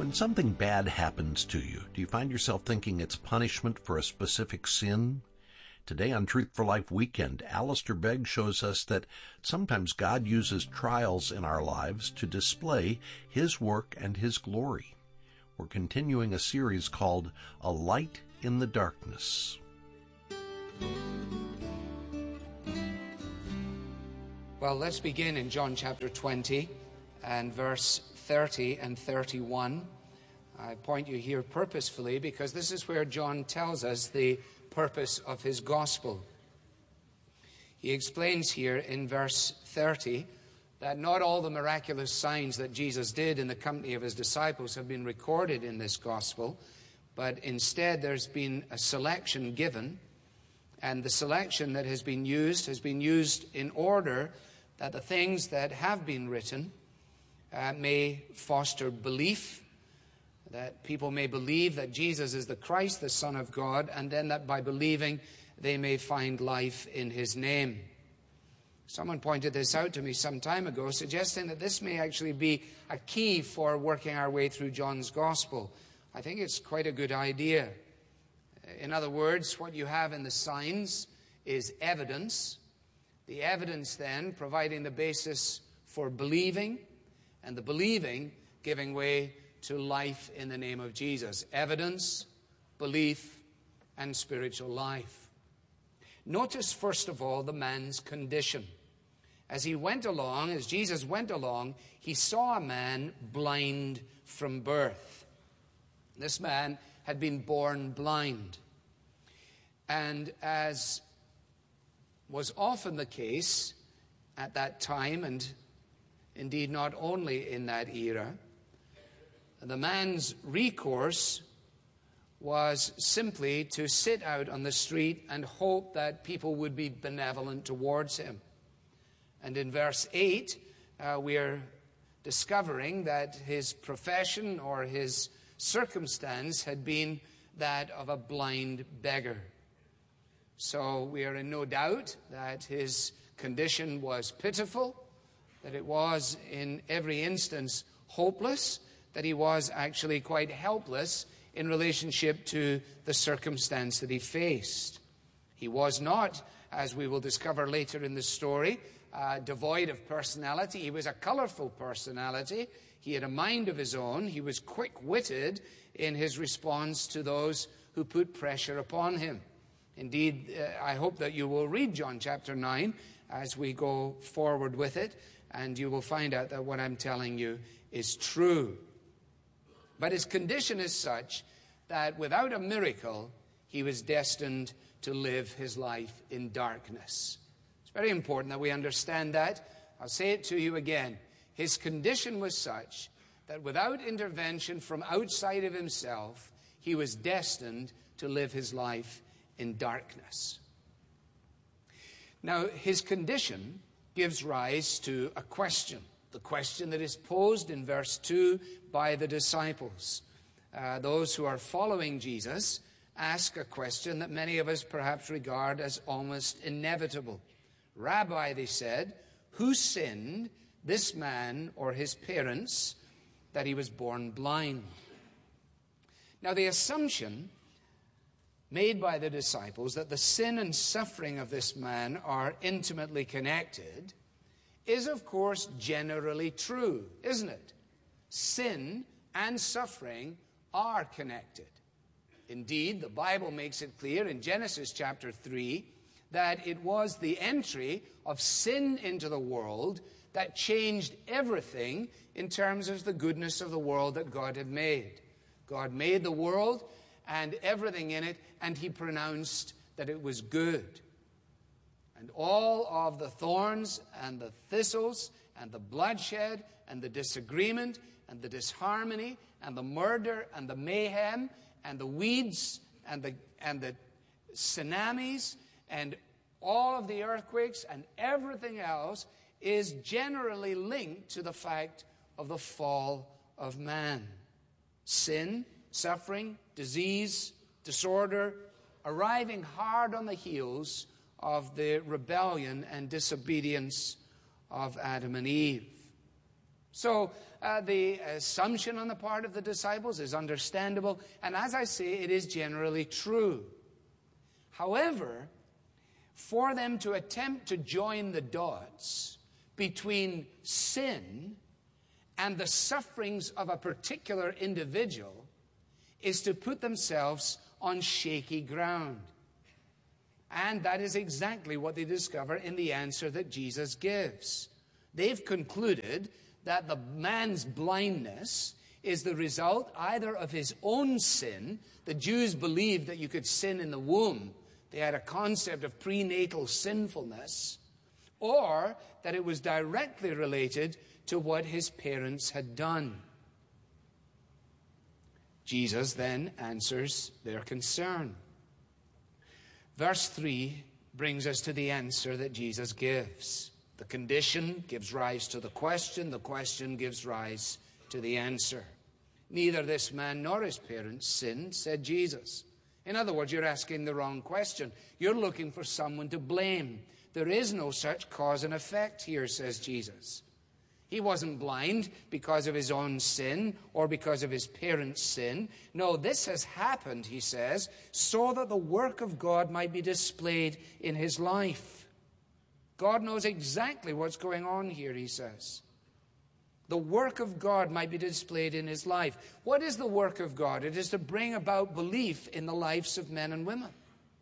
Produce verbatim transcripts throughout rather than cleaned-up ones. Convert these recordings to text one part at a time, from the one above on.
When something bad happens to you, do you find yourself thinking it's punishment for a specific sin? Today on Truth for Life Weekend, Alistair Begg shows us that sometimes God uses trials in our lives to display His work and His glory. We're continuing a series called A Light in the Darkness. Well, let's begin in John chapter twenty and verse thirty and thirty-one. I point you here purposefully because this is where John tells us the purpose of his gospel. He explains here in verse thirty that not all the miraculous signs that Jesus did in the company of his disciples have been recorded in this gospel, but instead there's been a selection given, and the selection that has been used has been used in order that the things that have been written uh, may foster belief, that people may believe that Jesus is the Christ, the Son of God, and then that by believing they may find life in His name. Someone pointed this out to me some time ago, suggesting that this may actually be a key for working our way through John's Gospel. I think it's quite a good idea. In other words, what you have in the signs is evidence. The evidence then providing the basis for believing, and the believing giving way to life in the name of Jesus. Evidence, belief, and spiritual life. Notice, first of all, the man's condition. As he went along, as Jesus went along, he saw a man blind from birth. This man had been born blind. And as was often the case at that time, and indeed not only in that era, the man's recourse was simply to sit out on the street and hope that people would be benevolent towards him. And in verse eight, uh, we are discovering that his profession or his circumstance had been that of a blind beggar. So we are in no doubt that his condition was pitiful, that it was in every instance hopeless, that he was actually quite helpless in relationship to the circumstance that he faced. He was not, as we will discover later in the story, uh, devoid of personality. He was a colorful personality. He had a mind of his own. He was quick-witted in his response to those who put pressure upon him. Indeed, uh, I hope that you will read John chapter nine as we go forward with it, and you will find out that what I'm telling you is true. But his condition is such that without a miracle, he was destined to live his life in darkness. It's very important that we understand that. I'll say it to you again. His condition was such that without intervention from outside of himself, he was destined to live his life in darkness. Now, his condition gives rise to a question. The question that is posed in verse two by the disciples. Uh, those who are following Jesus ask a question that many of us perhaps regard as almost inevitable. Rabbi, they said, who sinned, this man or his parents, that he was born blind? Now, the assumption made by the disciples that the sin and suffering of this man are intimately connected is, of course, generally true, isn't it? Sin and suffering are connected. Indeed, the Bible makes it clear in Genesis chapter three that it was the entry of sin into the world that changed everything in terms of the goodness of the world that God had made. God made the world and everything in it, and He pronounced that it was good. And all of the thorns and the thistles and the bloodshed and the disagreement and the disharmony and the murder and the mayhem and the weeds and the and the tsunamis and all of the earthquakes and everything else is generally linked to the fact of the fall of man. Sin, suffering, disease, disorder, arriving hard on the heels of the rebellion and disobedience of Adam and Eve. So uh, the assumption on the part of the disciples is understandable, and as I say, it is generally true. However, for them to attempt to join the dots between sin and the sufferings of a particular individual is to put themselves on shaky ground. And that is exactly what they discover in the answer that Jesus gives. They've concluded that the man's blindness is the result either of his own sin. The Jews believed that you could sin in the womb. They had a concept of prenatal sinfulness. Or that it was directly related to what his parents had done. Jesus then answers their concern. Verse three brings us to the answer that Jesus gives. The condition gives rise to the question. The question gives rise to the answer. Neither this man nor his parents sinned, said Jesus. In other words, you're asking the wrong question. You're looking for someone to blame. There is no such cause and effect here, says Jesus. He wasn't blind because of his own sin or because of his parents' sin. No, this has happened, he says, so that the work of God might be displayed in his life. God knows exactly what's going on here, he says. The work of God might be displayed in his life. What is the work of God? It is to bring about belief in the lives of men and women.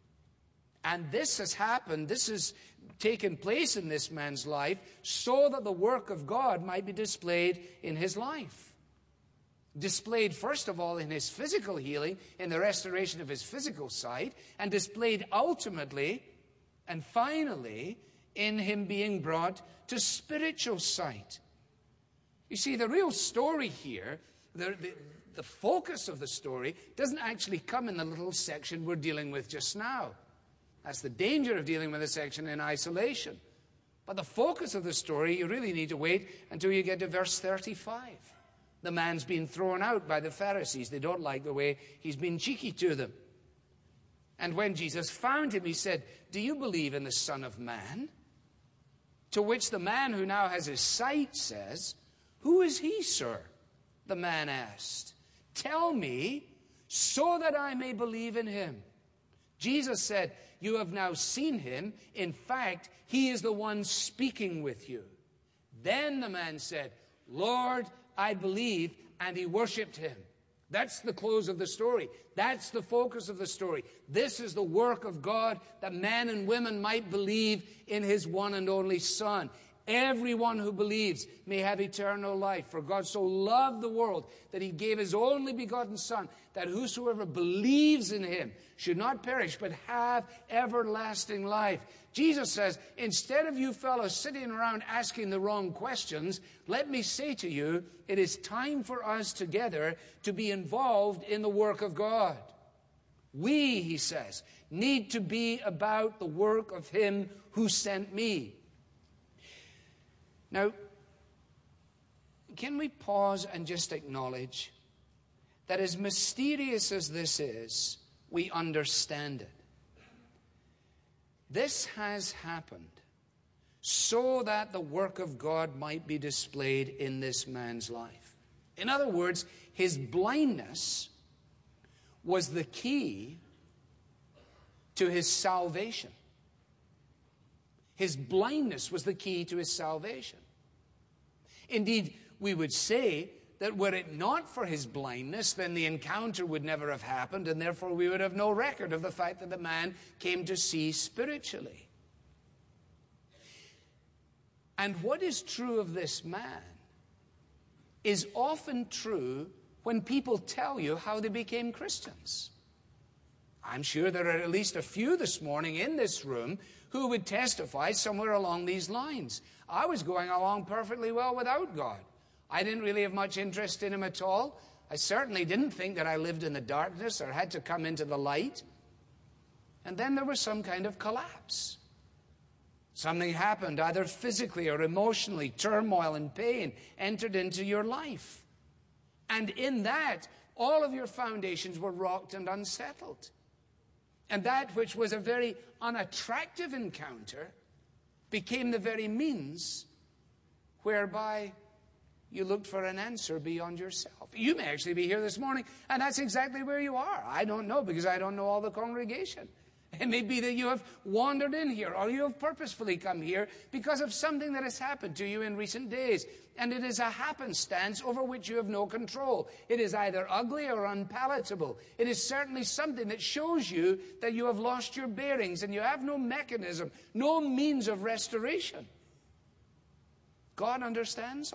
And this has happened, this has taken place in this man's life so that the work of God might be displayed in his life. Displayed, first of all, in his physical healing, in the restoration of his physical sight, and displayed ultimately and finally in him being brought to spiritual sight. You see, the real story here, the, the, the focus of the story, doesn't actually come in the little section we're dealing with just now. That's the danger of dealing with a section in isolation. But the focus of the story, you really need to wait until you get to verse thirty-five. The man's been thrown out by the Pharisees. They don't like the way he's been cheeky to them. And when Jesus found him, he said, "Do you believe in the Son of Man?" To which the man who now has his sight says, "Who is he, sir?" The man asked. "Tell me, so that I may believe in him." Jesus said, "You have now seen him. In fact, he is the one speaking with you." Then the man said, "Lord, I believe," and he worshipped him. That's the close of the story. That's the focus of the story. This is the work of God, that men and women might believe in his one and only Son. Everyone who believes may have eternal life. For God so loved the world that he gave his only begotten Son, that whosoever believes in him should not perish, but have everlasting life. Jesus says, instead of you fellows sitting around asking the wrong questions, let me say to you, it is time for us together to be involved in the work of God. We, he says, need to be about the work of him who sent me. Now, can we pause and just acknowledge that as mysterious as this is, we understand it. This has happened so that the work of God might be displayed in this man's life. In other words, his blindness was the key to his salvation. His blindness was the key to his salvation. Indeed, we would say that were it not for his blindness, then the encounter would never have happened, and therefore we would have no record of the fact that the man came to see spiritually. And what is true of this man is often true when people tell you how they became Christians. I'm sure there are at least a few this morning in this room who would testify somewhere along these lines. I was going along perfectly well without God. I didn't really have much interest in him at all. I certainly didn't think that I lived in the darkness or had to come into the light. And then there was some kind of collapse. Something happened, either physically or emotionally, turmoil and pain entered into your life. And in that, all of your foundations were rocked and unsettled. And that which was a very unattractive encounter became the very means whereby You looked for an answer beyond yourself. You may actually be here this morning, and that's exactly where you are. I don't know, because I don't know all the congregation. It may be that you have wandered in here, or you have purposefully come here because of something that has happened to you in recent days. And it is a happenstance over which you have no control. It is either ugly or unpalatable. It is certainly something that shows you that you have lost your bearings and you have no mechanism, no means of restoration. God understands